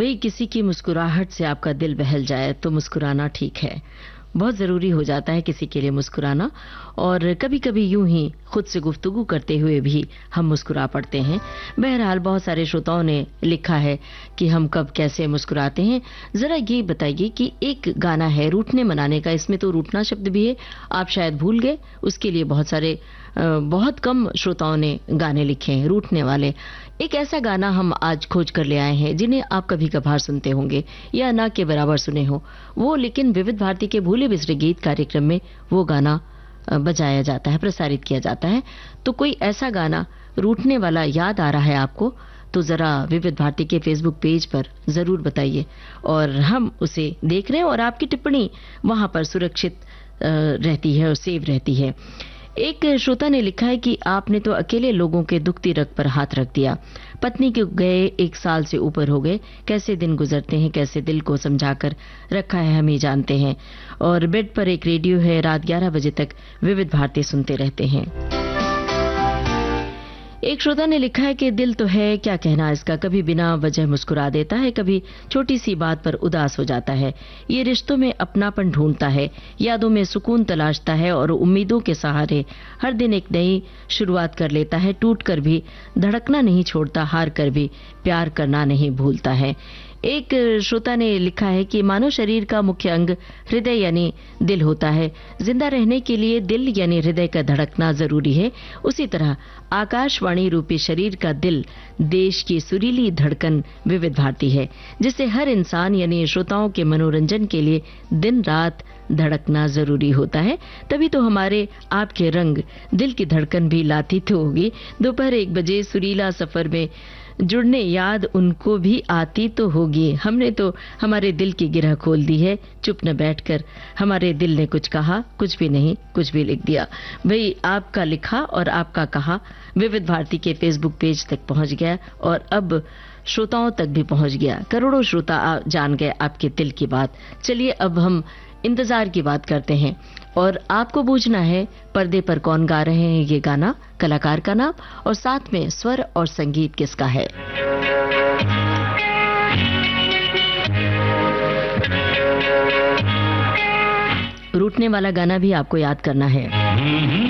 भई किसी की मुस्कुराहट से आपका दिल बहल जाए तो मुस्कुराना ठीक है। बहुत ज़रूरी हो जाता है किसी के लिए मुस्कुराना, और कभी-कभी यूं ही खुद से गुफ्तगू करते हुए भी हम मुस्कुरा पड़ते हैं। बहरहाल बहुत सारे श्रोताओं ने लिखा है कि हम कब कैसे मुस्कुराते हैं। ज़रा ये बताइए कि एक गाना है रूठने मनाने का, इसमें तो रूठना शब्द भी है, आप शायद भूल गए। उसके लिए बहुत कम श्रोताओं ने गाने लिखे हैं रूठने वाले। एक ऐसा गाना हम आज खोज कर ले आए हैं जिन्हें आप कभी कभार सुनते होंगे या ना के बराबर सुने हो वो, लेकिन विविध भारती के भूले बिसरे गीत कार्यक्रम में वो गाना बजाया जाता है, प्रसारित किया जाता है। तो कोई ऐसा गाना रूठने वाला याद आ रहा है आपको तो जरा विविध भारती के फेसबुक पेज पर जरूर बताइए, और हम उसे देख रहे हैं और आपकी टिप्पणी वहां पर सुरक्षित रहती है और सेव रहती है। एक श्रोता ने लिखा है कि आपने तो अकेले लोगों के दुखती रग पर हाथ रख दिया। पत्नी के गए 1 साल से ऊपर हो गए, कैसे दिन गुजरते हैं, कैसे दिल को समझाकर रखा है हम ही जानते हैं। और बेड पर एक रेडियो है, रात 11 बजे तक विविध भारती सुनते रहते हैं। एक श्रोता ने लिखा है कि दिल तो है क्या कहना इसका, कभी बिना वजह मुस्कुरा देता है, कभी छोटी सी बात पर उदास हो जाता है। ये रिश्तों में अपनापन ढूंढता है, यादों में सुकून तलाशता है और उम्मीदों के सहारे हर दिन एक नई शुरुआत कर लेता है। टूट कर भी धड़कना नहीं छोड़ता, हार कर भी प्यार करना नहीं भूलता है। एक श्रोता ने लिखा है कि मानव शरीर का मुख्य अंग हृदय यानी दिल होता है। जिंदा रहने के लिए दिल यानी हृदय का धड़कना जरूरी है। उसी तरह आकाशवाणी रूपी शरीर का दिल देश की सुरीली धड़कन विविध भारती है, जिससे हर इंसान यानी श्रोताओं के मनोरंजन के लिए दिन रात धड़कना जरूरी होता है। तभी तो हमारे आपके रंग दिल की धड़कन भी लाती तो होगी। दोपहर 1 बजे सुरीला सफर में जुड़ने याद उनको भी आती तो होगी। हमने तो हमारे दिल की गिरह खोल दी है, चुप न बैठकर हमारे दिल ने कुछ कहा, कुछ भी नहीं, कुछ भी लिख दिया। भाई आपका लिखा और आपका कहा विविध भारती के फेसबुक पेज तक पहुंच गया और अब श्रोताओं तक भी पहुंच गया। करोड़ों श्रोता जान गए आपके दिल की बात। चलिए अब हम इंतजार की बात करते हैं और आपको बूझना है पर्दे पर कौन गा रहे हैं ये गाना, कलाकार का नाम और साथ में स्वर और संगीत किसका है। रूठने वाला गाना भी आपको याद करना है।